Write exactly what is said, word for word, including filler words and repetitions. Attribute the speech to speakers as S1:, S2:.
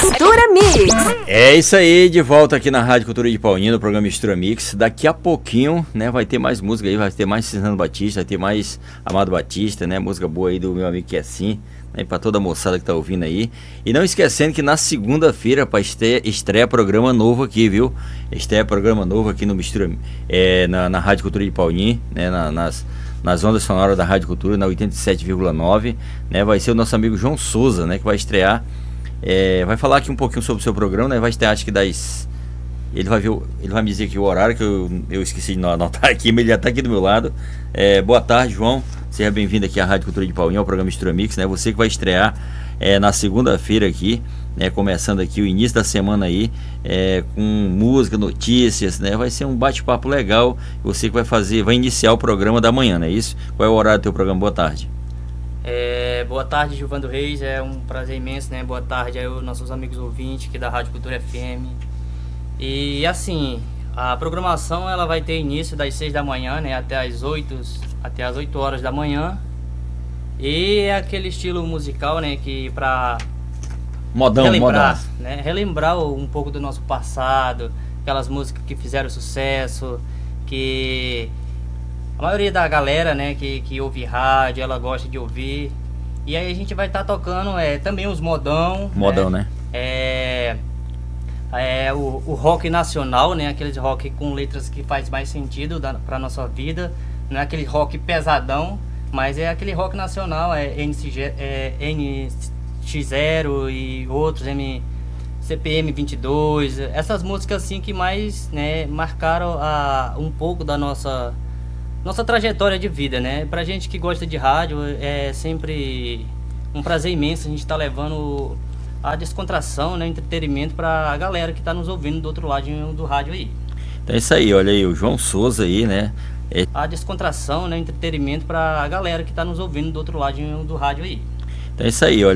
S1: Mistura Mix.
S2: É isso aí, de volta aqui na Rádio Cultura de Paulínia, no programa Mistura Mix. Daqui a pouquinho, né, vai ter mais música aí, vai ter mais Cisnando Batista, vai ter mais Amado Batista, né, música boa aí do meu amigo que é assim, né, pra toda a moçada que tá ouvindo aí. E não esquecendo que na segunda-feira, pra estreia, estreia programa novo aqui, viu? Estreia programa novo aqui no Mistura, é, na, na Rádio Cultura de Paulínia, né, na, nas... nas ondas sonoras da Rádio Cultura, na oitenta e sete vírgula nove, né, vai ser o nosso amigo João Souza, né, que vai estrear, é, vai falar aqui um pouquinho sobre o seu programa, né, vai estrear acho que das, ele vai ver, ele vai me dizer aqui o horário, que eu, eu esqueci de anotar aqui, mas ele já está aqui do meu lado. É, boa tarde, João, seja bem-vindo aqui à Rádio Cultura de Paulínia, ao programa Mistura Mix, né, você que vai estrear é, na segunda-feira aqui, né, começando aqui o início da semana aí, é, com música, notícias, né, vai ser um bate-papo legal, você que vai fazer, vai iniciar o programa da manhã, não é isso? Qual é o horário do teu programa? Boa tarde.
S3: É, boa tarde, Gilvando Reis, é um prazer imenso, né, boa tarde aí aos nossos amigos ouvintes aqui da Rádio Cultura F M. E assim, a programação ela vai ter início das seis da manhã, né, até as oito, até as oito horas da manhã. E é aquele estilo musical, né, que pra
S2: Modão,
S3: relembrar,
S2: modão.
S3: né, relembrar um pouco do nosso passado, aquelas músicas que fizeram sucesso, que a maioria da galera, né, que, que ouve rádio, ela gosta de ouvir. E aí a gente vai estar tá tocando é, também os modão.
S2: Modão, né? né?
S3: É, é o, o rock nacional, né, aqueles rock com letras que faz mais sentido da, pra nossa vida. Não é aquele rock pesadão, mas é aquele rock nacional, é N X zero e outros, M, C P M vinte e dois, essas músicas assim que mais, né, marcaram a, um pouco da nossa, nossa trajetória de vida, né? Pra gente que gosta de rádio, é sempre um prazer imenso a gente estar tá levando a descontração, né, entretenimento pra galera que tá nos ouvindo do outro lado do rádio aí.
S2: Então é isso aí, olha aí, o João Souza aí, né?
S3: É... A descontração, né, entretenimento pra galera que tá nos ouvindo do outro lado do rádio aí.
S2: Então é isso aí, olha.